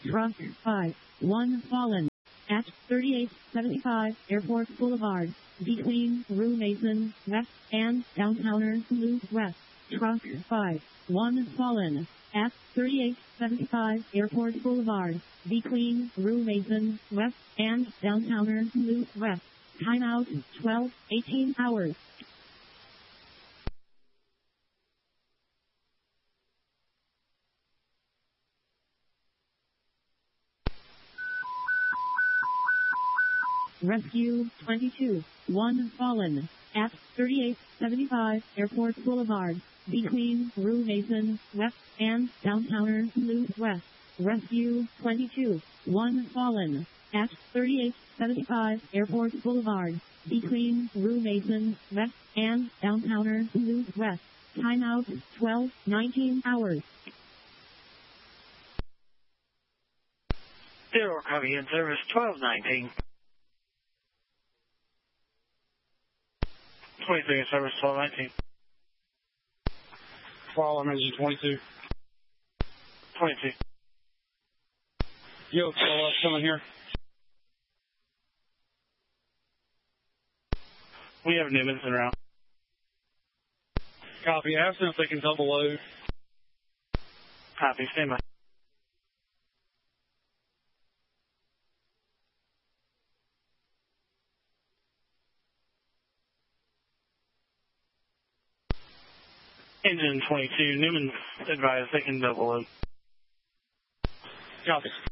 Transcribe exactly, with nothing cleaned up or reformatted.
Truck five one fallen at thirty-eight seventy-five Airport Boulevard, between Rue Mason West and Downtowner Loop West. Truck five one fallen at thirty-eight seventy-five Airport Boulevard, between Rue Mason West and Downtowner Loop West. Timeout twelve eighteen hours. Rescue twenty-two one fallen at thirty-eight seventy-five Airport Boulevard, between Rue Mason West and Downtowner Loop West. Rescue twenty-two one fallen at thirty-eight seventy-five Airport Boulevard, between Rue Mason West and Downtowner Loop West. Timeout twelve nineteen hours. Zero copy in service twelve nineteen. twenty-three in service twelve nineteen. Fallen engine twenty-two. twenty-two. Yo, uh, coming here. We have Newman's en route. Copy. Ask them if they can double load. Copy. Stand by. Engine twenty-two. Newman's advised they can double load. Copy.